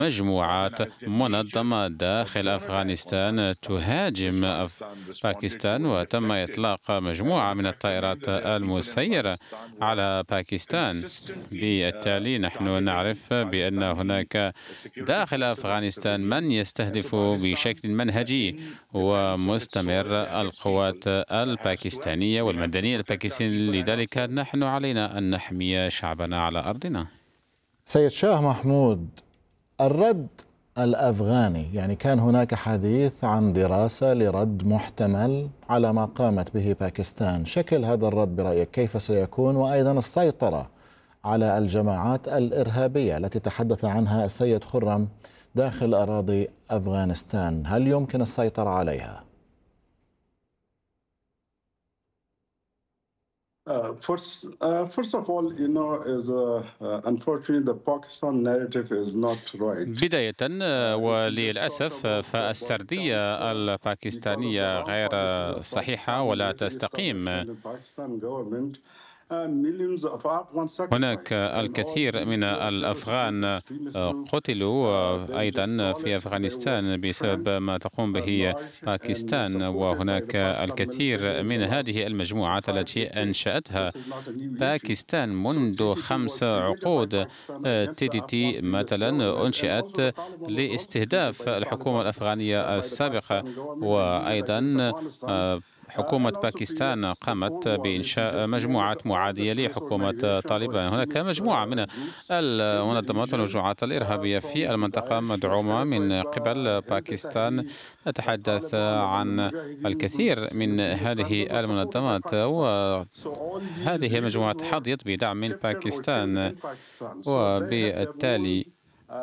مجموعات منظمة داخل أفغانستان تهاجم باكستان، وتم إطلاق مجموعة من الطائرات المسيرة على باكستان. بالتالي نحن نعرف بأن هناك داخل أفغانستان من يستهدف بشكل منهجي ومستمر القوات الباكستانية والمدنية الباكستانية. لذلك نحن علينا أن نحمي شعبنا على أرضنا. سيد شاه محمود، الرد الأفغاني، يعني كان هناك حديث عن دراسة لرد محتمل على ما قامت به باكستان. شكل هذا الرد برأيك كيف سيكون؟ وأيضا السيطرة على الجماعات الإرهابية التي تحدث عنها السيد خرم داخل أراضي أفغانستان، هل يمكن السيطرة عليها؟ First of all, is unfortunately the Pakistan narrative is not right. بداية وللأسف فالسردية الباكستانية غير صحيحة ولا تستقيم. هناك الكثير من الأفغان قتلوا أيضا في أفغانستان بسبب ما تقوم به باكستان، وهناك الكثير من هذه المجموعات التي أنشأتها باكستان منذ 5 عقود. TTT مثلا أنشئت لاستهداف الحكومة الأفغانية السابقة، وأيضا حكومة باكستان قامت بإنشاء مجموعات معادية لحكومة طالبان. هناك مجموعة من المنظمات والمجموعات الإرهابية في المنطقة مدعومة من قبل باكستان. نتحدث عن الكثير من هذه المنظمات، وهذه المجموعات حظيت بدعم من باكستان، وبالتالي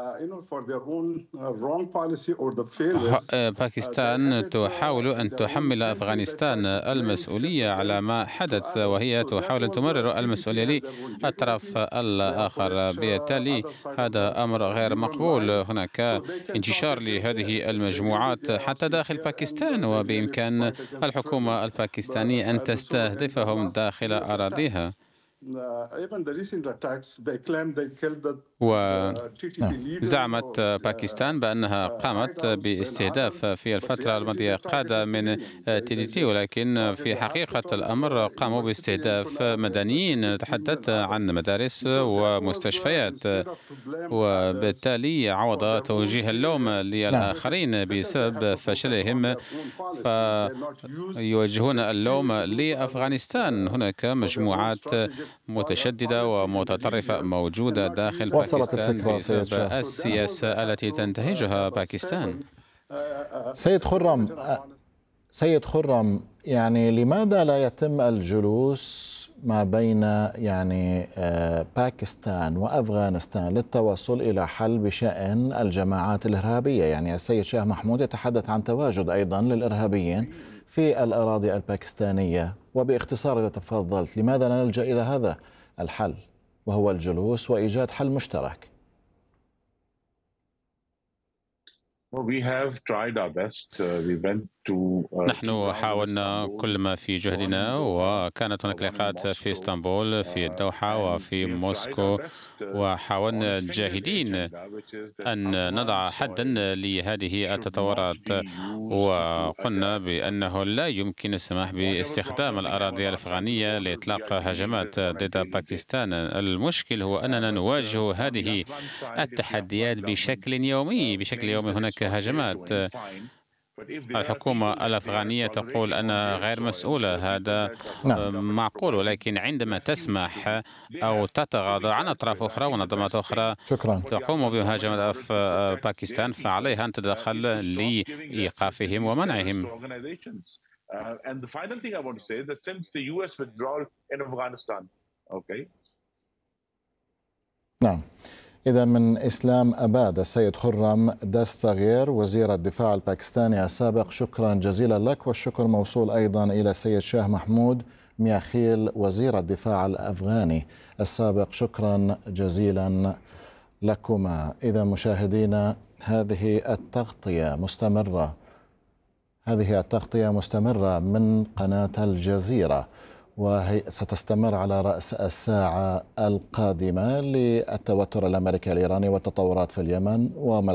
باكستان تحاول أن تحمل أفغانستان المسؤولية على ما حدث، وهي تحاول أن تمرر المسؤولية للطرف الآخر. بالتالي هذا أمر غير مقبول. هناك انتشار لهذه المجموعات حتى داخل باكستان، وبإمكان الحكومة الباكستانية أن تستهدفهم داخل أراضيها. وزعمت باكستان بأنها قامت باستهداف في الفترة الماضية قادة من TTT، ولكن في حقيقة الأمر قاموا باستهداف مدنيين. نتحدث عن مدارس ومستشفيات، وبالتالي عوض توجيه اللوم للآخرين بسبب فشلهم فيوجهون اللوم لأفغانستان. هناك مجموعات متشددة ومتطرفة موجودة داخل باكستان بسبب السياسة التي تنتهجها باكستان. سيد خرم، يعني لماذا لا يتم الجلوس ما بين باكستان وأفغانستان للتوصل إلى حل بشأن الجماعات الإرهابية؟ يعني السيد شاه محمود يتحدث عن تواجد أيضا للإرهابيين في الأراضي الباكستانية، وباختصار إذا تفضلت لماذا لا نلجأ إلى هذا الحل وهو الجلوس وإيجاد حل مشترك؟ نحن حاولنا كل ما في جهدنا، وكانت هناك لقاءات في اسطنبول، في الدوحة، وفي موسكو، وحاولنا جاهدين أن نضع حدا لهذه التطورات، وقلنا بأنه لا يمكن السماح باستخدام الأراضي الأفغانية لإطلاق هجمات ضد باكستان. المشكل هو أننا نواجه هذه التحديات بشكل يومي. هناك هجمات. الحكومة الأفغانية تقول أنا غير مسؤولة، هذا معقول، ولكن عندما تسمح أو تتغاضى عن أطراف أخرى ونظامات أخرى تقوم بمهاجمة باكستان، فعليها أن تتدخل لإيقافهم ومنعهم. نعم. إذا من إسلام أباد السيد خرم دستغير وزير الدفاع الباكستاني السابق، شكرا جزيلا لك، والشكر موصول أيضا إلى السيد شاه محمود مياخيل وزير الدفاع الأفغاني السابق، شكرا جزيلا لكما. إذا مشاهدينا، هذه التغطية مستمرة من قناة الجزيرة، وهي ستستمر على رأس الساعة القادمة للتوتر الأمريكي الإيراني والتطورات في اليمن